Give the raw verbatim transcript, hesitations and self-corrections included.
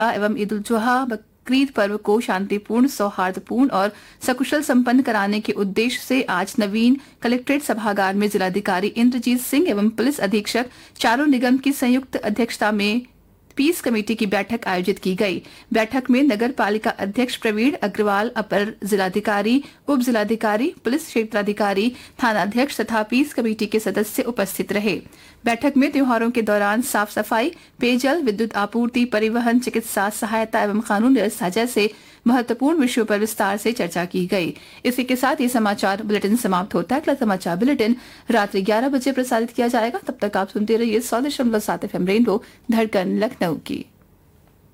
एवं ईद उल जुहा बकरीद पर्व को शांतिपूर्ण, सौहार्दपूर्ण और सकुशल संपन्न कराने के उद्देश्य से आज नवीन कलेक्ट्रेट सभागार में जिलाधिकारी इंद्रजीत सिंह एवं पुलिस अधीक्षक चारों निगम की संयुक्त अध्यक्षता में पीस कमेटी की बैठक आयोजित की गई। बैठक में नगर पालिका अध्यक्ष प्रवीण अग्रवाल, अपर जिलाधिकारी, उप जिलाधिकारी, पुलिस क्षेत्राधिकारी, थानाध्यक्ष तथा पीस कमेटी के सदस्य उपस्थित रहे। बैठक में त्योहारों के दौरान साफ सफाई, पेयजल, विद्युत आपूर्ति, परिवहन, चिकित्सा सहायता एवं कानून व्यवस्था जैसे महत्वपूर्ण विषयों पर विस्तार से चर्चा की गई। इसी के साथ ये समाचार बुलेटिन समाप्त होता है। अगला समाचार बुलेटिन रात्रि ग्यारह बजे प्रसारित किया जाएगा। तब तक आप सुनते रहिए सौ दशमलव सात एफ एम रेनबो धड़कन लखनऊ की।